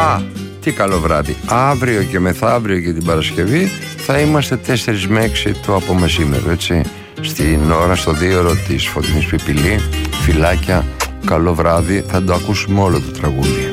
Τι καλό βράδυ. Αύριο και μεθαύριο και την Παρασκευή θα είμαστε 4 με 6 το απομεσήμερο, έτσι. Στην ώρα, στο 2ωρο της Φωτεινής Πιπηλή. Φιλάκια, καλό βράδυ. Θα το ακούσουμε όλο το τραγούδι.